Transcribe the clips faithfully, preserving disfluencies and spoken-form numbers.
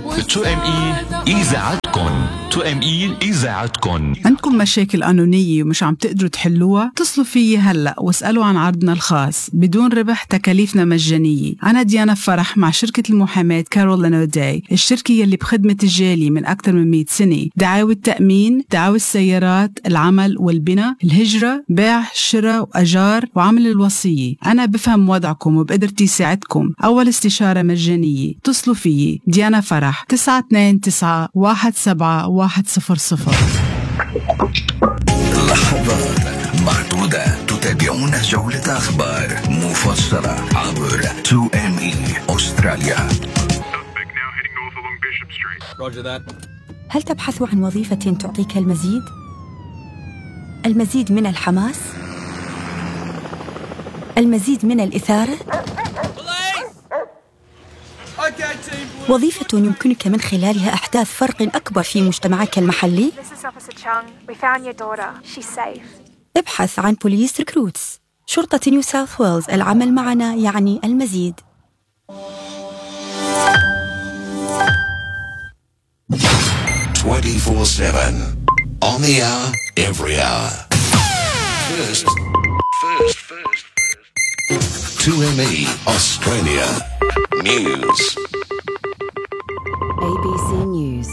تو ام اي إذاعتكم. تو ام اي إذاعتكم. عندكم مشاكل قانونية ومش عم تقدروا تحلوها؟ اتصلوا فيي هلأ واسألوا عن عرضنا الخاص بدون ربح، تكاليفنا مجانية. أنا ديانا فرح مع شركة المحاماة كارول لانوداي، الشركة يلي بخدمة الجالية من أكثر من مئة سنة. دعاوى التأمين، دعاوى السيارات، العمل والبناء، الهجرة، بيع، شراء وأجار، وعمل الوصية. أنا بفهم وضعكم وبقدرتي ساعدكم. أول استشارة مجانية. اتصلوا فيي ديانا فرح تسعة اثنين تسعة واحد سبعة واحد صفر صفر. لحظات معدودة تتابعون جولة أخبار مفصلة عبر تو إم إي أستراليا. هل تبحث عن وظيفة تعطيك المزيد؟ المزيد من الحماس؟ المزيد من الإثارة؟ وظيفة يمكنك من خلالها إحداث فرق أكبر في مجتمعك المحلي؟ ابحث عن بوليس ريكروتس، شرطة نيو ساوث ويلز. العمل معنا يعني المزيد. twenty-four seven on the hour, every hour. First, first, first, first. two M E Australia News. A B C News.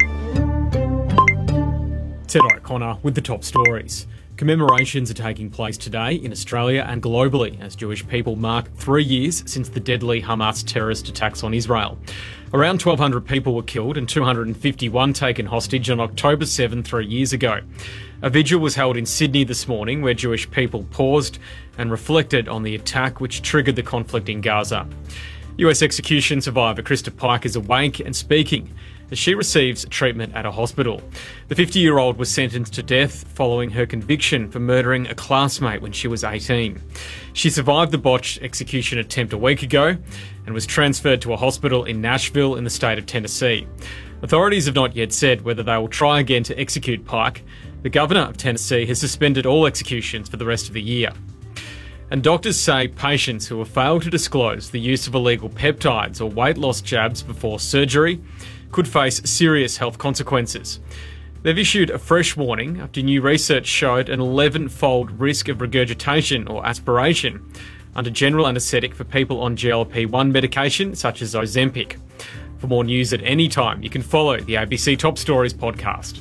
Ted O'Connor with the top stories. Commemorations are taking place today in Australia and globally as Jewish people mark three years since the deadly Hamas terrorist attacks on Israel. Around twelve hundred people were killed and two hundred fifty-one taken hostage on October seventh, three years ago. A vigil was held in Sydney this morning where Jewish people paused and reflected on the attack which triggered the conflict in Gaza. U S execution survivor Krista Pike is awake and speaking as she receives treatment at a hospital. The fifty-year-old was sentenced to death following her conviction for murdering a classmate when she was eighteen. She survived the botched execution attempt a week ago and was transferred to a hospital in Nashville in the state of Tennessee. Authorities have not yet said whether they will try again to execute Pike. The governor of Tennessee has suspended all executions for the rest of the year. And doctors say patients who have failed to disclose the use of illegal peptides or weight loss jabs before surgery could face serious health consequences. They've issued a fresh warning after new research showed an eleven-fold risk of regurgitation or aspiration under general anaesthetic for people on G L P one medication such as Ozempic. For more news at any time, you can follow the A B C Top Stories podcast.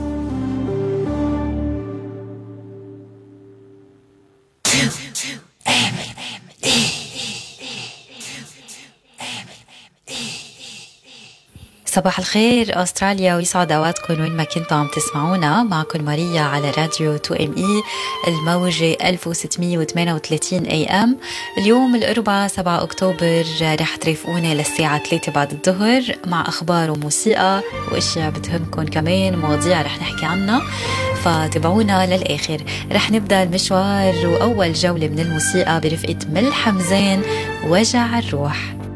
صباح الخير أستراليا ويسعد أوقاتكم وين ما كنتوا عم تسمعونا. معكم ماريا على راديو تو إم إي الموجة ألف وستمية وثمانية وثلاثين إيه إم. اليوم الأربعاء سبعة أكتوبر رح ترافقونا للساعة ثلاثة بعد الظهر مع أخبار وموسيقى وأشياء بتهمكم كمان، مواضيع رح نحكي عنها، فتابعونا للآخر. رح نبدأ المشوار وأول جولة من الموسيقى برفقة مل حمزان وجع الروح.